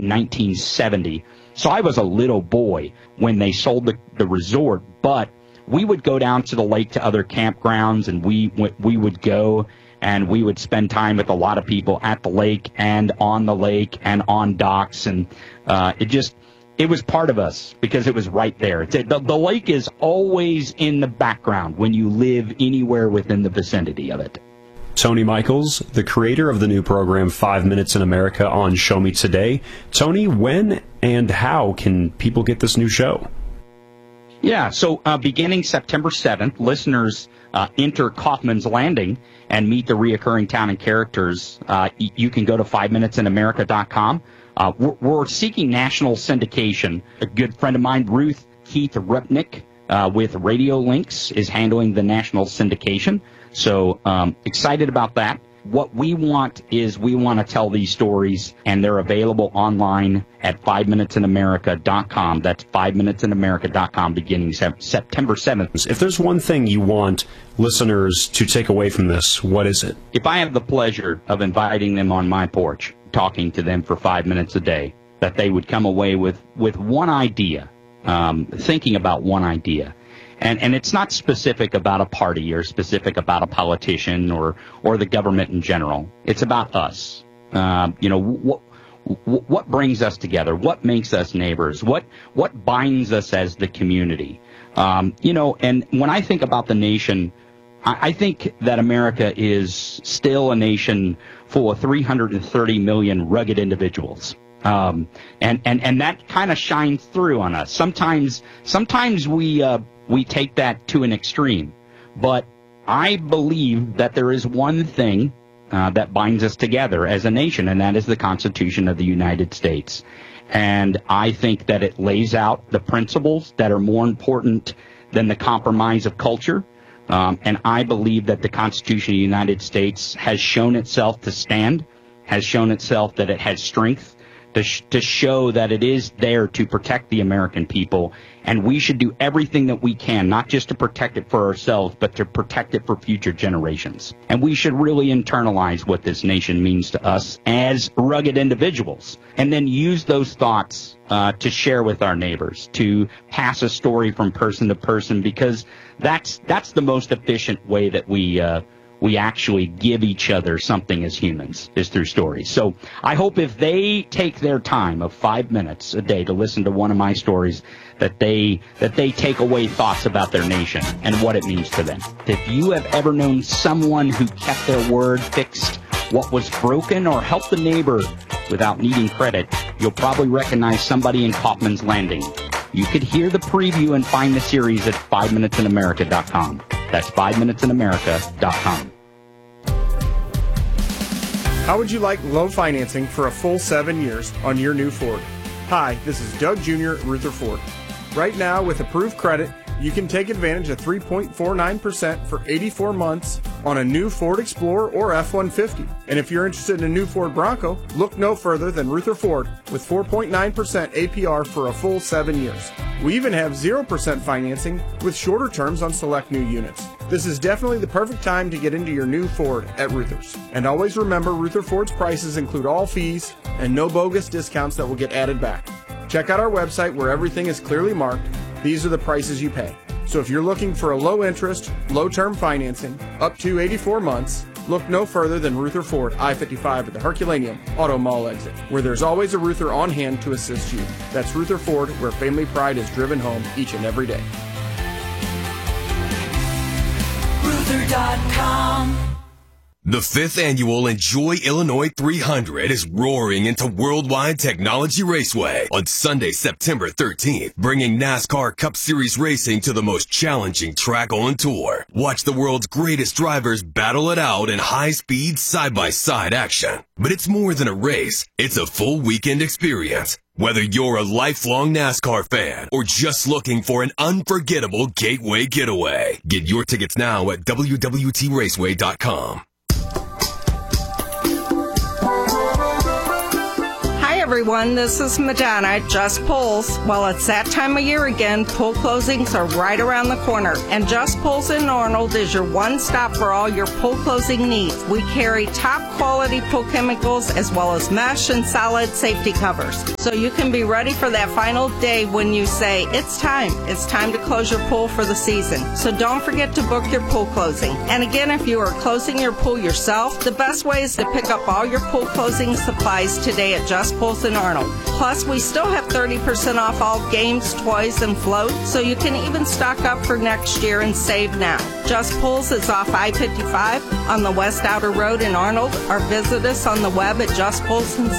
in 1970. So I was a little boy when they sold the resort, but we would go down to the lake to other campgrounds, and we would go and we would spend time with a lot of people at the lake and on docks, and it was part of us because it was right there. The lake is always in the background when you live anywhere within the vicinity of it. Tony Michaels, the creator of the new program 5 Minutes in America on Show Me Today. Tony, when and how can people get this new show? Yeah, so beginning September 7th, listeners enter Kaufman's Landing and meet the reoccurring town and characters. You can go to 5minutesinamerica.com. We're seeking national syndication. A good friend of mine, Ruth Keith Rupnick, with Radio Links, is handling the national syndication. So excited about that. What we want is we want to tell these stories, and they're available online at 5minutesinamerica.com. That's 5minutesinamerica.com beginning September 7th. If there's one thing you want listeners to take away from this, what is it? If I have the pleasure of inviting them on my porch, talking to them for 5 minutes a day, that they would come away with one idea, thinking about one idea. And it's not specific about a party or specific about a politician or the government in general. It's about us. What brings us together? What makes us neighbors? What binds us as the community? And when I think about the nation, I think that America is still a nation full of 330 million rugged individuals. And that kind of shines through on us. Sometimes we take that to an extreme, but I believe that there is one thing that binds us together as a nation, and that is the Constitution of the United States. And I think that it lays out the principles that are more important than the compromise of culture. And I believe that the Constitution of the United States has shown itself to stand, has shown itself that it has strength, to show that it is there to protect the American people, and we should do everything that we can, not just to protect it for ourselves, but to protect it for future generations. And we should really internalize what this nation means to us as rugged individuals, and then use those thoughts to share with our neighbors, to pass a story from person to person, because that's the most efficient way that we actually give each other something as humans, is through stories. So I hope if they take their time of 5 minutes a day to listen to one of my stories, that they take away thoughts about their nation and what it means to them. If you have ever known someone who kept their word, fixed what was broken, or helped a neighbor without needing credit, you'll probably recognize somebody in Kaufman's Landing. You could hear the preview and find the series at 5minutesinamerica.com. That's 5minutesinamerica.com. How would you like low financing for a full 7 years on your new Ford? Hi, this is Doug Jr. at Ruther Ford. Right now, with approved credit, you can take advantage of 3.49% for 84 months on a new Ford Explorer or F-150. And if you're interested in a new Ford Bronco, look no further than Ruther Ford with 4.9% APR for a full 7 years. We even have 0% financing with shorter terms on select new units. This is definitely the perfect time to get into your new Ford at Ruther's. And always remember, Ruther Ford's prices include all fees and no bogus discounts that will get added back. Check out our website where everything is clearly marked. These are the prices you pay. So if you're looking for a low interest, low term financing, up to 84 months, look no further than Ruther Ford, I-55 at the Herculaneum Auto Mall exit, where there's always a Ruther on hand to assist you. That's Ruther Ford, where family pride is driven home each and every day. Ruther.com. The 5th annual Enjoy Illinois 300 is roaring into Worldwide Technology Raceway on Sunday, September 13th, bringing NASCAR Cup Series racing to the most challenging track on tour. Watch the world's greatest drivers battle it out in high-speed, side-by-side action. But it's more than a race. It's a full weekend experience. Whether you're a lifelong NASCAR fan or just looking for an unforgettable gateway getaway, get your tickets now at WWTRaceway.com. everyone, this is Madonna at Just Pulls. Well, it's that time of year again. Pool closings are right around the corner. And Just Pulls in Arnold is your one stop for all your pool closing needs. We carry top quality pool chemicals as well as mesh and solid safety covers. So you can be ready for that final day when you say, it's time. It's time to close your pool for the season. So don't forget to book your pool closing. And again, if you are closing your pool yourself, the best way is to pick up all your pool closing supplies today at Just Pulls in Arnold. Plus, we still have 30% off all games, toys, and floats, so you can even stock up for next year and save now. Just Pulls is off I-55 on the West Outer Road in Arnold, or visit us on the web at justpulls.com.